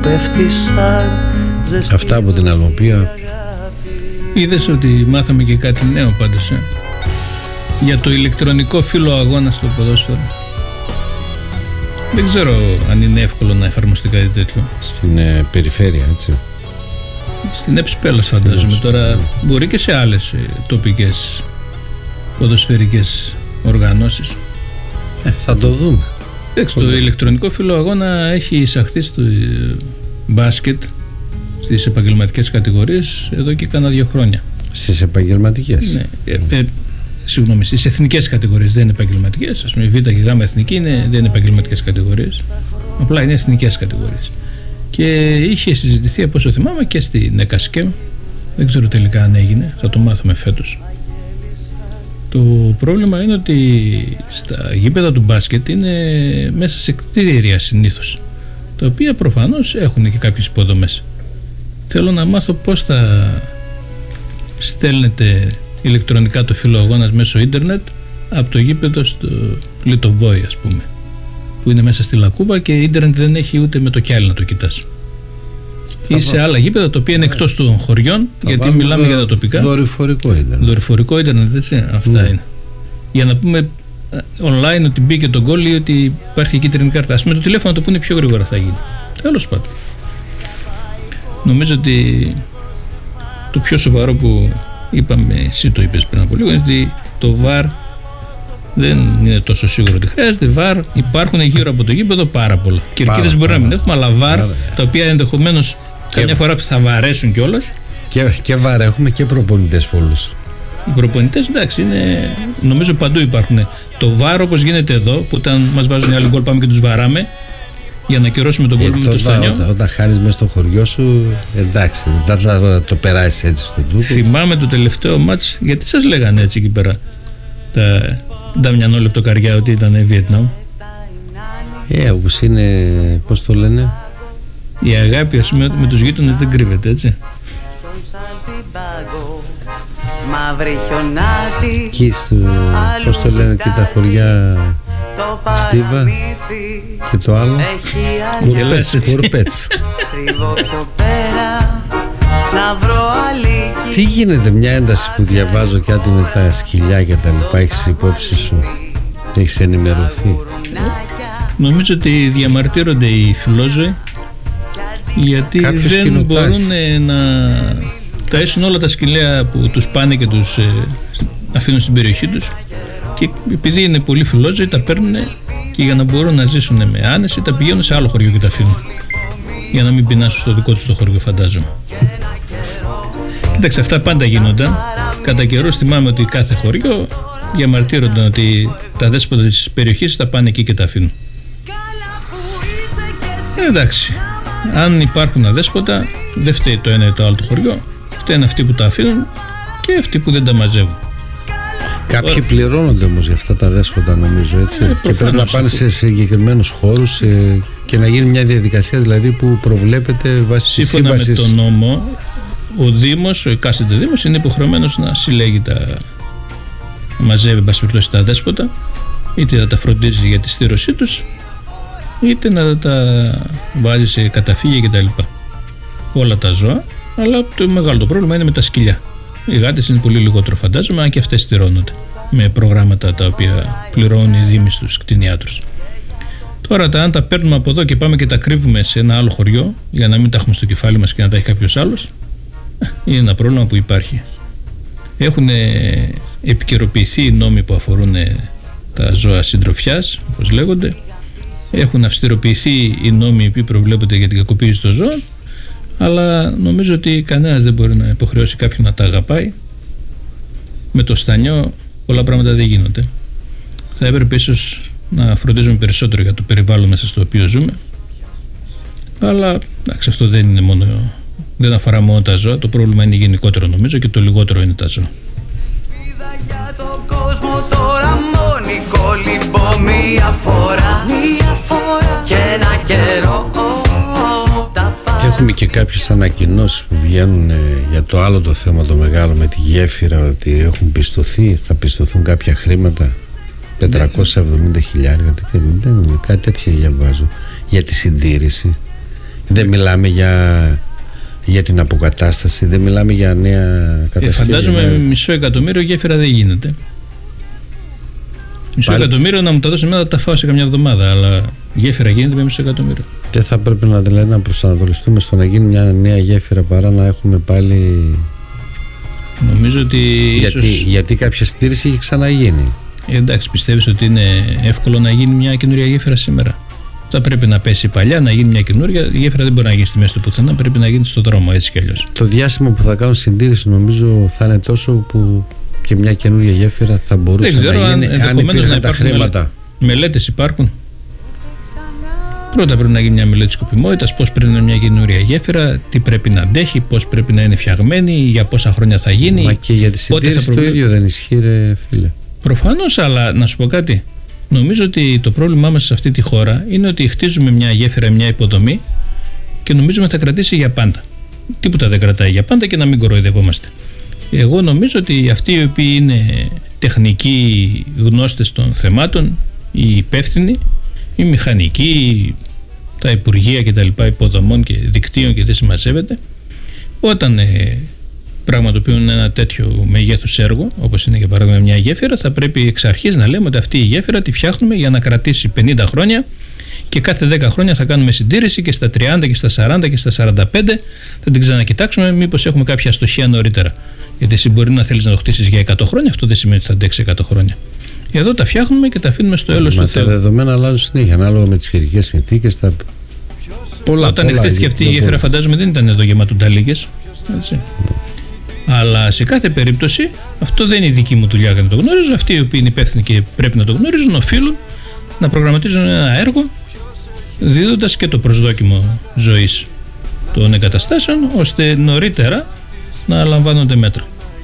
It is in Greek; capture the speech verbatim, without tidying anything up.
πέφτει σαν ζεστή. Αυτά από την Αλμοπία. Είδες ότι μάθαμε και κάτι νέο πάντως, ε? Για το ηλεκτρονικό φύλλο αγώνα στο ποδόσφαιρο. Δεν ξέρω αν είναι εύκολο να εφαρμοστεί κάτι τέτοιο. Στην ε, περιφέρεια, έτσι. Στην Έψη Πέλλας φαντάζομαι. Τώρα μπορεί και σε άλλες ε, τοπικές ποδοσφαιρικές οργανώσεις. Ε, θα το δούμε. Εντάξει, το ηλεκτρονικό φύλλο αγώνα έχει εισαχθεί στο ε, μπάσκετ, στις επαγγελματικές κατηγορίες εδώ και κάνα δύο χρόνια. Στις επαγγελματικές. Ναι. Ε, ε, συγγνώμη, στις εθνικές κατηγορίες, δεν είναι επαγγελματικές. Ας πούμε, η Β και η Γ εθνική είναι, δεν είναι επαγγελματικές κατηγορίες. Απλά είναι εθνικές κατηγορίες. Και είχε συζητηθεί, από όσο θυμάμαι, και στην ΕΚΑΣΚΕΜ. Δεν ξέρω τελικά αν έγινε, θα το μάθουμε φέτος. Το πρόβλημα είναι ότι στα γήπεδα του μπάσκετ είναι μέσα σε κτίρια συνήθως, τα οποία προφανώς έχουν και κάποιες υποδομές. Θέλω να μάθω πώς θα στέλνετε ηλεκτρονικά το φύλλο αγώνας μέσω ίντερνετ από το γήπεδο στο Λιτοβόη, ας πούμε, που είναι μέσα στη Λακκούβα και ίντερνετ δεν έχει ούτε με το κιάλι να το κοιτάς. Ή σε άλλα γήπεδα τα οποία είναι εκτός των χωριών, γιατί μιλάμε δο, για τα τοπικά. Δορυφορικό ίντερνετ. Δορυφορικό ίντερνετ, έτσι. Αυτά ναι. είναι. Για να πούμε online ότι μπήκε το γκολ ή ότι υπάρχει κίτρινη κάρτα. Ας πούμε το τηλέφωνο το πούνε πιο γρήγορα θα γίνει. Τέλος πάντων. Νομίζω ότι το πιο σοβαρό που είπαμε, εσύ το είπες πριν από λίγο, είναι ότι το βαρ δεν είναι τόσο σίγουρο ότι χρειάζεται. βαρ υπάρχουν γύρω από το γήπεδο πάρα πολλά. Κερκίδες μπορεί να μην έχουμε, αλλά βαρ τα οποία ενδεχομένως καμιά φορά θα βαρέσουν κιόλας. Και, και βαρ έχουμε και προπονητές πολλούς. Οι προπονητές, εντάξει, είναι, νομίζω παντού υπάρχουν. Το βαρ όπως γίνεται εδώ, που όταν μας βάζουν οι άλλοι γκολ πάμε και τους βαράμε για να κυρώσουμε τον κόλπο με το στανιό. Όταν, όταν χάνεις μέσα στο χωριό σου, εντάξει, δεν θα το, το περάσεις έτσι στον τούτο. Θυμάμαι το τελευταίο μάτς, γιατί σας λέγανε έτσι εκεί πέρα τα Νταμιανό λεπτοκαριά ότι ήταν Βιετνάμ. Ε, όπως είναι, πώς το λένε, η αγάπη, ας πούμε, με τους γείτονες δεν κρύβεται, έτσι. Εκεί στο, πώς το λένε και τα χωριά Στίβα και το άλλο Κουρπέτς, Κουρπέτς. Τι γίνεται, μια ένταση που διαβάζω κάτι με τα σκυλιά και τα λοιπά, έχεις υπόψη σου, έχεις ενημερωθεί? Νομίζω ότι διαμαρτύρονται οι φιλόζωοι γιατί κάποιος δεν κοινοτάκι. μπορούν να ταΐσουν όλα τα σκυλιά που τους πάνε και τους ε, αφήνουν στην περιοχή τους, και επειδή είναι πολύ φιλόζωοι τα παίρνουν και για να μπορούν να ζήσουν με άνεση τα πηγαίνουν σε άλλο χωριό και τα αφήνουν για να μην πεινάσουν στο δικό τους το χωριό, φαντάζομαι. Κοίταξε, αυτά πάντα γίνονταν. Κατά καιρούς θυμάμαι ότι κάθε χωριό διαμαρτύρονταν ότι τα δέσποτα της περιοχής τα πάνε εκεί και τα αφήνουν. Ε, εντάξει, αν υπάρχουν αδέσποτα δεν φταίει το ένα ή το άλλο το χωριό, φταίνουν αυτοί που τα αφήνουν και αυτοί που δεν τα μαζεύουν. Κάποιοι πληρώνονται όμως για αυτά τα δέσποτα, νομίζω, έτσι. Ε, και πρέπει να πάνε σε συγκεκριμένους χώρους ε, και να γίνει μια διαδικασία δηλαδή που προβλέπεται βάσει της σύμβασης. Σύμφωνα με τον νόμο, ο Δήμος, ο εκάστοτε Δήμος είναι υποχρεωμένος να συλλέγει τα, να μαζεύει μπασπιπτώσει τα δέσποτα, είτε να τα φροντίζει για τη στήρωσή τους, είτε να τα βάζει σε καταφύγια κτλ. Όλα τα ζώα, αλλά το μεγάλο το πρόβλημα είναι με τα σκυλιά. Οι γάτες είναι πολύ λιγότερο, φαντάζομαι, αν και αυτές στηρώνονται με προγράμματα τα οποία πληρώνουν οι δήμοι στους κτηνιάτρους. Τώρα, τα, αν τα παίρνουμε από εδώ και πάμε και τα κρύβουμε σε ένα άλλο χωριό για να μην τα έχουμε στο κεφάλι μας και να τα έχει κάποιος άλλος, είναι ένα πρόβλημα που υπάρχει. Έχουν επικαιροποιηθεί οι νόμοι που αφορούν τα ζώα συντροφιάς, όπως λέγονται. Έχουν αυστηροποιηθεί οι νόμοι που προβλέπονται για την κακοποίηση των ζώων, αλλά νομίζω ότι κανένας δεν μπορεί να υποχρεώσει κάποιον να τα αγαπάει. Με το στανιό πολλά πράγματα δεν γίνονται. Θα έπρεπε ίσως να φροντίζουμε περισσότερο για το περιβάλλον μέσα στο οποίο ζούμε, αλλά εντάξει, αυτό δεν είναι μόνο, δεν αφορά μόνο τα ζώα. Το πρόβλημα είναι γενικότερο, νομίζω, και το λιγότερο είναι τα ζώα. Έχουμε και κάποιες ανακοινώσεις που βγαίνουν για το άλλο το θέμα το μεγάλο με τη γέφυρα, ότι έχουν πιστωθεί, θα πιστωθούν κάποια χρήματα, πεντακόσια εβδομήντα χιλιάδες, κάτι τέτοια διαβάζω, για τη συντήρηση. Δεν μιλάμε για, για την αποκατάσταση, δεν μιλάμε για νέα κατασκευή. Ε, φαντάζομαι νέα... μισό εκατομμύριο γέφυρα δεν γίνεται. Μισό Πάλι... εκατομμύριο να μου τα δώσει εμένα, θα τα φάω σε καμιά εβδομάδα. Αλλά γέφυρα γίνεται με μισό εκατομμύριο. Δεν θα πρέπει να, δηλαδή, να προσανατολιστούμε στο να γίνει μια νέα γέφυρα παρά να έχουμε πάλι. Νομίζω ότι. Γιατί, ίσως... γιατί κάποια στήριξη έχει ξαναγίνει. Ε, εντάξει, πιστεύεις ότι είναι εύκολο να γίνει μια καινούρια γέφυρα σήμερα? Θα πρέπει να πέσει παλιά, να γίνει μια καινούρια. Η γέφυρα δεν μπορεί να γίνει στη μέση του πουθενά, πρέπει να γίνει στο δρόμο, έτσι κι αλλιώς. Το διάστημα που θα κάνουν συντήρηση νομίζω θα είναι τόσο που και μια καινούρια γέφυρα θα μπορούσε δεν ξέρω, να γίνει αν, αν υπήρχαν να τα χρήματα. Μελέτες υπάρχουν. Πρώτα πρέπει να γίνει μια μελέτη σκοπιμότητας, πώς πρέπει να είναι μια καινούρια γέφυρα, τι πρέπει να αντέχει, πώς πρέπει να είναι φτιαγμένη, για πόσα χρόνια θα γίνει. Μα και για τη συντήρηση προβλ... το ίδιο δεν ισχύει, ρε φίλε. Προφανώς, αλλά να σου πω κάτι. Νομίζω ότι το πρόβλημά μας σε αυτή τη χώρα είναι ότι χτίζουμε μια γέφυρα, μια υποδομή και νομίζουμε θα κρατήσει για πάντα. Τίποτα δεν κρατάει για πάντα και να μην κοροϊδευόμαστε. Εγώ νομίζω ότι αυτοί οι οποίοι είναι τεχνικοί γνώστες των θεμάτων, οι υπεύθυνοι, οι μηχανικοί, τα υπουργεία και τα λοιπά υποδομών και δικτύων και δεν συμμαζεύεται, όταν ε, πραγματοποιούν ένα τέτοιο μεγέθους έργο, όπως είναι για παράδειγμα μια γέφυρα, θα πρέπει εξ αρχής να λέμε ότι αυτή η γέφυρα τη φτιάχνουμε για να κρατήσει πενήντα χρόνια και κάθε δέκα χρόνια θα κάνουμε συντήρηση και στα τριάντα και στα σαράντα και στα σαράντα πέντε θα την ξανακοιτάξουμε μήπως έχουμε κάποια αστοχία νωρίτερα. Γιατί εσύ μπορεί να θέλεις να το χτίσεις για εκατό χρόνια, αυτό δεν σημαίνει ότι θα αντέξει εκατό χρόνια. Εδώ τα φτιάχνουμε και τα αφήνουμε στο έλεος του Θεού. Τα δεδομένα αλλάζουν συνέχεια ανάλογα με τις χειρικές συνθήκες. Τα... Πολλά, Όταν πολλά, χτίστηκε αυτή η γέφυρα, φαντάζομαι δεν ήταν εδώ γεματονταλίκες. Έτσι. Mm. Αλλά σε κάθε περίπτωση, αυτό δεν είναι η δική μου δουλειά για να το γνωρίζω. Αυτοί οι οποίοι είναι υπεύθυνοι και πρέπει να το γνωρίζουν, οφείλουν να προγραμματίζουν ένα έργο δίδοντας και το προσδόκιμο ζωής των εγκαταστάσεων, ώστε νωρίτερα να λαμβάνονται μέτρα.